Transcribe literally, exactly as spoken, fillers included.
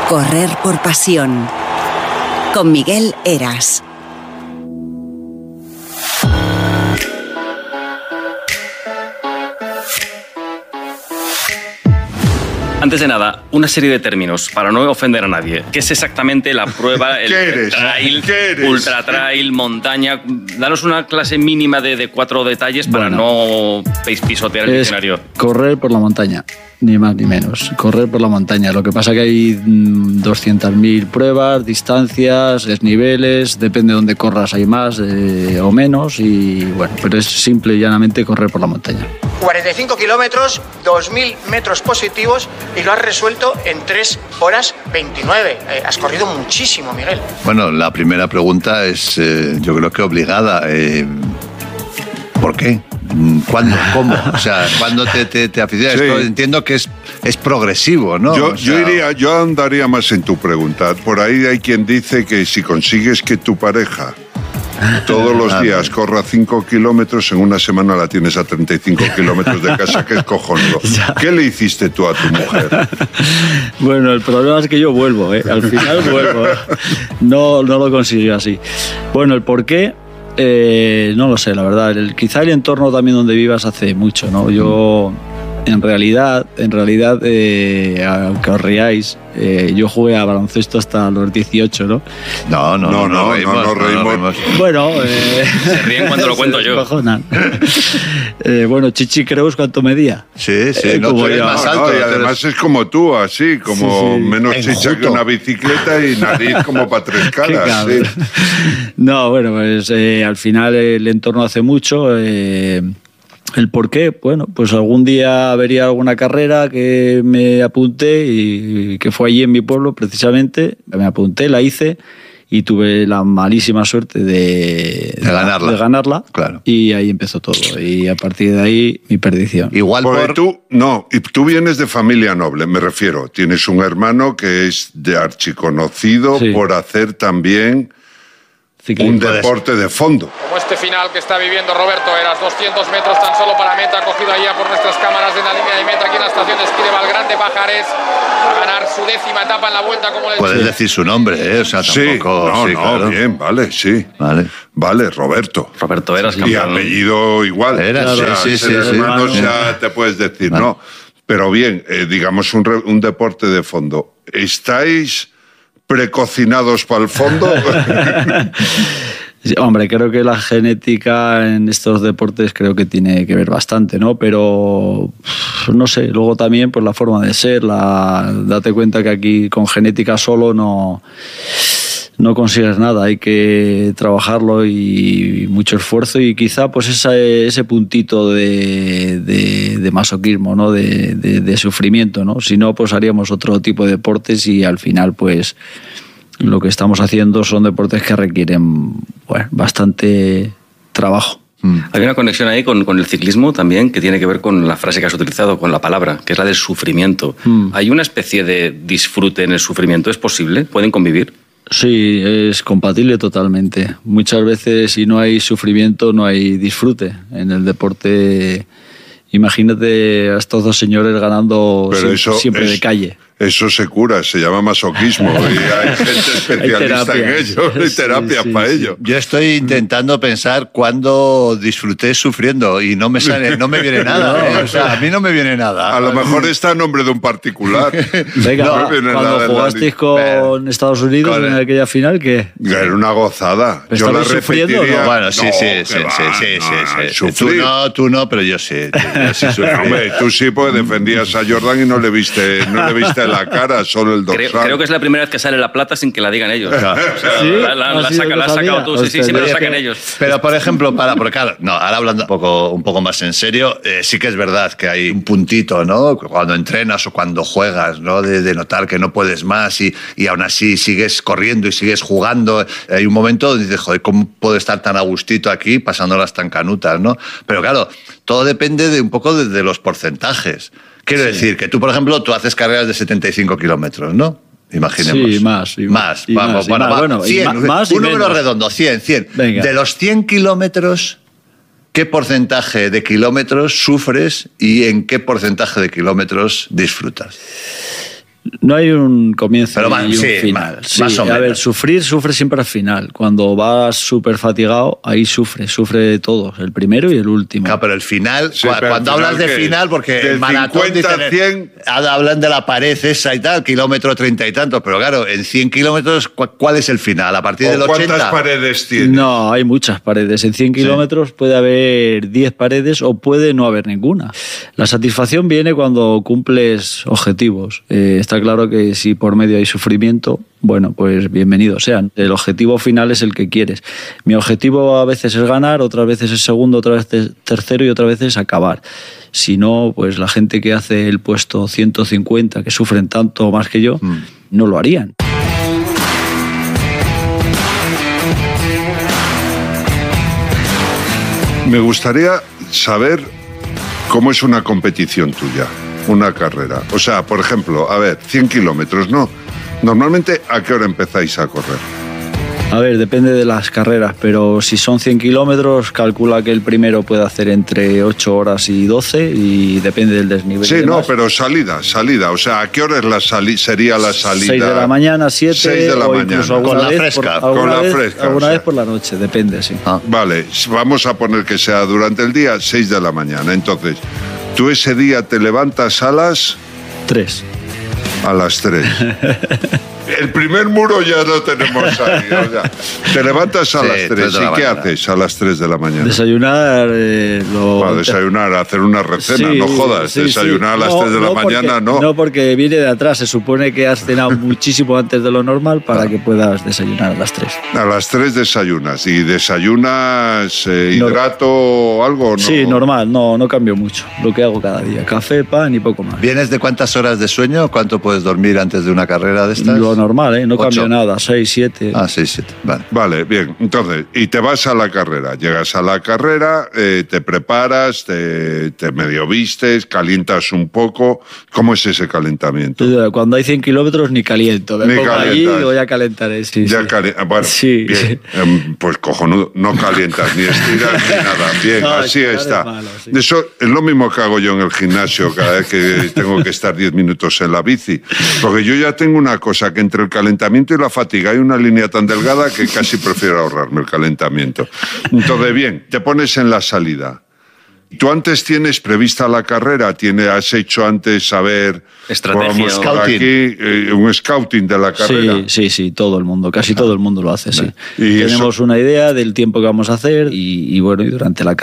Correr por pasión. Con Miguel Heras. Antes de nada, una serie de términos para no ofender a nadie. ¿Qué es exactamente la prueba? El ¿Qué eres? trail, ¿Qué eres? ultra trail, montaña. Danos una clase mínima de, de cuatro detalles para Bueno, no pisotear el es diccionario. Correr por la montaña, ni más ni menos. Correr por la montaña. Lo que pasa que hay doscientas mil pruebas, distancias, desniveles, depende de dónde corras, hay más eh, o menos. Y bueno, pero es simple y llanamente correr por la montaña. cuarenta y cinco kilómetros, dos mil metros positivos y lo has resuelto en tres horas veintinueve. Eh, has corrido muchísimo, Miguel. Bueno, la primera pregunta es, eh, yo creo que obligada. Eh, ¿Por qué? ¿Cuándo? ¿Cómo? O sea, ¿cuándo te, te, te aficionas? Sí. Esto entiendo que es, es progresivo, ¿no? Yo, O sea, yo, iría, yo andaría más en tu pregunta. Por ahí hay quien dice que si consigues que tu pareja todos los días corra cinco kilómetros, en una semana la tienes a treinta y cinco kilómetros de casa, que es cojonudo. ¿Qué le hiciste tú a tu mujer? Bueno, el problema es que yo vuelvo, ¿eh? Al final vuelvo. ¿eh? No, no lo consiguió así. Bueno, el por qué, eh, no lo sé, la verdad. El, quizá el entorno también donde vivas hace mucho, ¿no? Yo, en realidad, en realidad eh, aunque os riáis, eh, yo jugué a baloncesto hasta los dieciocho, ¿no? No, no, no, No, no, no, reímos, no, no no, reímos. reímos. Bueno, eh, Se ríen cuando lo cuento se yo. descojonan. eh, bueno, Chichi Creus, ¿cuánto medía? Sí, sí, Eh, no, como tú eres yo. más No, alto. no, y tú eres- además es como tú, así, como Sí, sí. menos chicha Enjuto. que una bicicleta y nariz como para tres Qué caras. cabrón. Sí. No, bueno, pues eh, al final el entorno hace mucho. Eh, ¿El por qué? Bueno, pues algún día vería alguna carrera que me apunté y que fue allí en mi pueblo precisamente. Me apunté, la hice y tuve la malísima suerte de, De ganarla. de ganarla. Claro. Y ahí empezó todo. Y a partir de ahí, mi perdición. Igual Porque por... tú, no, y tú vienes de familia noble, me refiero. Tienes un hermano que es de archiconocido Sí. por hacer también Ciclismo. un deporte de fondo. Como este final que está viviendo Roberto Heras, doscientos metros tan solo para meta, cogido allá por nuestras cámaras en la línea de meta aquí en la estación de esquí de Valgrande Pajares, a ganar su décima etapa en la vuelta, como le Puedes decir su nombre, ¿eh? O sea, Sí, tampoco... no, sí, no, claro. bien, vale, sí. Vale. Vale, Roberto. Roberto Heras, Y campeón. apellido igual. Heras, O sea, sí, sí, ser sí, sí. hermanos Vale. ya te puedes decir, Vale. no. Pero bien, eh, digamos un, re- un deporte de fondo. ¿Estáis precocinados para el fondo? Sí, hombre, creo que la genética en estos deportes creo que tiene que ver bastante, ¿no? Pero no sé, luego también pues la forma de ser, la, date cuenta que aquí con genética solo no, no consigues nada, hay que trabajarlo y mucho esfuerzo y quizá pues esa, ese puntito de, de, de masoquismo, ¿no? De, de, de sufrimiento, ¿no? Si no, pues haríamos otro tipo de deportes y al final pues lo que estamos haciendo son deportes que requieren bueno, bastante trabajo. Hay una conexión ahí con, con el ciclismo también que tiene que ver con la frase que has utilizado, con la palabra, que es la del sufrimiento. Mm. ¿Hay una especie de disfrute en el sufrimiento? ¿Es posible? ¿Pueden convivir? Sí, es compatible totalmente. Muchas veces si no hay sufrimiento no hay disfrute. En el deporte, imagínate a estos dos señores ganando Pero siempre, eso siempre es- de calle. Eso se cura, se llama masoquismo y hay gente especialista en terapia. ello, hay Sí, terapias sí, para sí. ello. Yo estoy intentando pensar cuándo disfruté sufriendo y no me sale, no me viene nada, ¿eh? O sea, a mí no me viene nada. A lo mejor está a nombre de un particular. Venga, No va, me viene nada cuando en la jugasteis lista. con Estados Unidos Con en el- aquella final, ¿qué? Era una gozada. ¿Pero Yo la estabais sufriendo o no? repetiría. Bueno, sí, No, sí, que sí, va, sí, sí, no, sí, sí. Tú sufrir. no, tú no, pero yo sí. Yo sí sufrí. Hombre, tú sí, porque defendías a Jordan y no le viste, no le viste la cara, solo el dorsal. Creo, creo que es la primera vez que sale la plata sin que la digan ellos. Claro. O sea, ¿Sí? la, la- ¿Ah, la sí? saca- ¿No la has sabía? sacado tú, sí, sí, Hostia, siempre lo es sacan que- ellos. Pero, por ejemplo, para, porque claro, no, ahora hablando un poco, un poco más en serio, eh, sí que es verdad que hay un puntito, ¿no? Cuando entrenas o cuando juegas, ¿no? De, de notar que no puedes más y, y aún así sigues corriendo y sigues jugando. Hay un momento donde dices, joder, ¿cómo puedo estar tan a gustito aquí pasándolas tan canutas, ¿no? Pero claro, todo depende de un poco de, de los porcentajes. Quiero decir que tú, por ejemplo, tú haces carreras de setenta y cinco kilómetros, ¿no? Imaginemos. Sí, más, y más. y vamos, más, y bueno, más, va, bueno, y cien, ma- más y un número menos. redondo, cien, cien. Venga. De los cien kilómetros, ¿qué porcentaje de kilómetros sufres y en qué porcentaje de kilómetros disfrutas? No hay un comienzo Pero va, y un sí, final. va, Sí, más o a ver, menos. sufrir, sufre siempre al final. Cuando vas súper fatigado, ahí sufre. Sufre de todos, el primero y el último. Claro, pero el final, Sí, cu- pero cuando al final, hablas de ¿qué es? final, porque Del el maratón cincuenta dicen, a cien. hablan de la pared esa y tal, kilómetro treinta y tantos, pero claro, en cien kilómetros, ¿cu- ¿cuál es el final? ¿A partir del ¿O cuántas ochenta? paredes tienes? No, hay muchas paredes. En cien kilómetros puede haber diez paredes o puede no haber ninguna. La satisfacción viene cuando cumples objetivos. Eh, está claro que si por medio hay sufrimiento, bueno, pues bienvenidos sean. El objetivo final es el que quieres. Mi objetivo a veces es ganar, otras veces es segundo, otras veces tercero y otras veces es acabar. Si no, pues la gente que hace el puesto ciento cincuenta, que sufren tanto o más que yo, mm. no lo harían. Me gustaría saber cómo es una competición tuya, una carrera. O sea, por ejemplo, a ver, cien kilómetros, ¿no? Normalmente, ¿a qué hora empezáis a correr? A ver, depende de las carreras, pero si son cien kilómetros, calcula que el primero puede hacer entre ocho horas y doce y depende del desnivel. Sí, no, pero salida, salida. O sea, ¿a qué hora es la sali- sería la salida? seis de la mañana, siete, seis de la o mañana. incluso alguna Con la vez fresca, por, alguna con la vez, fresca, alguna o sea. vez por la noche, depende, sí. Ah. Vale, vamos a poner que sea durante el día, seis de la mañana. Entonces, tú ese día te levantas a las... Tres. A las tres. El primer muro ya lo tenemos ahí. O sea, te levantas a Sí, las tres tres. de ¿Y la qué mañana. haces a las tres de la mañana? Desayunar, eh, lo... Para desayunar, hacer una recena, Sí, no jodas. sí, desayunar sí. a las No, tres de la no porque- mañana, no. No, porque viene de atrás. Se supone que has cenado muchísimo antes de lo normal para que puedas desayunar a las tres. A las tres desayunas. ¿Y desayunas eh, No. hidrato o algo? No. Sí, normal, no, no cambio mucho. Lo que hago cada día. Café, pan y poco más. ¿Vienes de cuántas horas de sueño? ¿Cuánto puedes dormir antes de una carrera de estas? Lo normal, ¿eh? No Ocho. cambio nada. Seis, siete. Ah, seis, siete, vale. Vale, bien. Entonces, y te vas a la carrera. Llegas a la carrera, eh, te preparas, te, te medio vistes, calientas un poco. ¿Cómo es ese calentamiento? Cuando hay cien kilómetros ni caliento. Me Ni pongo allí calientas. y voy a calentar. eh, Sí, Ya sí. cali- bueno, Sí. bien. Em, Pues cojonudo, no calientas ni estiras ni nada. Bien, No, así estirar está. es malo, sí. Eso es lo mismo que hago yo en el gimnasio cada vez que tengo que estar diez minutos en la bici. Porque yo ya tengo una cosa, que entre el calentamiento y la fatiga hay una línea tan delgada que casi prefiero ahorrarme el calentamiento. Entonces, bien, te pones en la salida. ¿Tú antes tienes prevista la carrera? ¿Tiene, ¿Has hecho antes saber... Estrategia vamos o- por Scouting. aquí, eh, un scouting de la carrera? Sí, sí, sí, todo el mundo, casi todo el mundo lo hace, sí. Y Tenemos eso- una idea del tiempo que vamos a hacer y, y bueno, y durante la